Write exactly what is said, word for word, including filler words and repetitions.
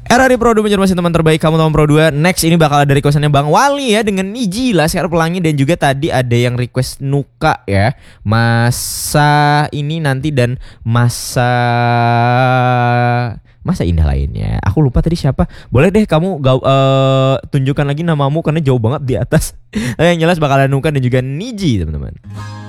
Era di Pro dua menjadi masih teman terbaik kamu teman Pro dua. Next ini bakal ada requestannya Bang Wali ya dengan Niji Laskar Pelangi, dan juga tadi ada yang request Nuka ya. Masa ini nanti dan masa masa indah lainnya. Aku lupa tadi siapa. Boleh deh kamu gak, uh, tunjukkan lagi namamu karena jauh banget di atas. Yang jelas bakal ada Nuka dan juga Niji teman-teman.